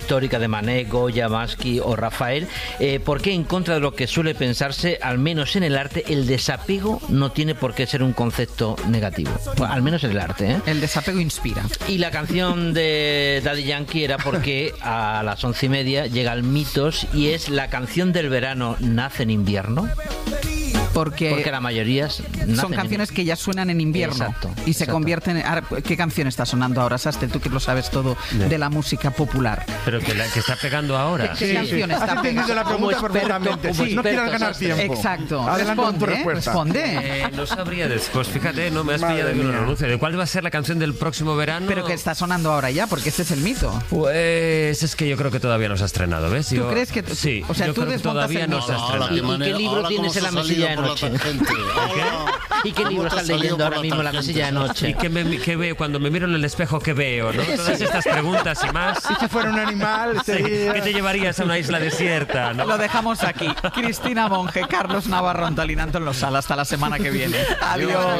histórica de Manet, Goya, Bansky o Rafael, ¿por qué en contra de lo que suele pensarse, al menos en el arte, el desapego no tiene por qué ser un concepto negativo? Bueno, al menos en el arte, ¿eh? El desapego inspira. Y la canción de Daddy Yankee era porque a las 11:30 llega el Mitos y es la canción del verano nace en invierno. Porque la mayoría son canciones que ya suenan en invierno. Exacto, y se convierten en... ¿Qué canción está sonando ahora, Sastre? Tú que lo sabes todo de la música popular. Pero que está pegando ahora. ¿Qué canción está Has entendido la pregunta perfectamente. Sí, no quieras ganar tiempo. Exacto. Adelante con tu respuesta. Responde. No sabría después. Fíjate, no me has pillado que lo renuncie. ¿De cuál va a ser la canción del próximo verano? Pero que está sonando ahora ya, porque ese es el mito. Pues es que yo creo que todavía no se ha estrenado, ¿ves? ¿Tú crees que...? Sí, o sea, yo tú creo que todavía no se ha estrenado. ¿Y qué libro tienes en la mesilla de noche? ¿Y qué libro estás leyendo ahora mismo en la mesilla de noche? ¿Y qué veo? Cuando me miro en el espejo, ¿qué veo? ¿No? Todas estas preguntas y más. Si fuera un animal, sería... ¿Qué te llevarías a una isla desierta? ¿No? Lo dejamos aquí. Cristina Monge, Carlos Navarro, Antolín Antón Losal. Hasta la semana que viene. Adiós.